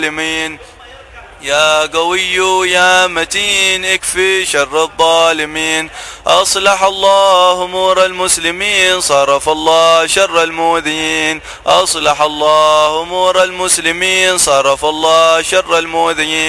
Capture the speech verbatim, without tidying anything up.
الظالمين. يا قوي يا متين اكفي شر الظالمين. أصلح الله أمور المسلمين صرف الله شر المؤذين. أصلح الله أمور المسلمين صرف الله شر المؤذين.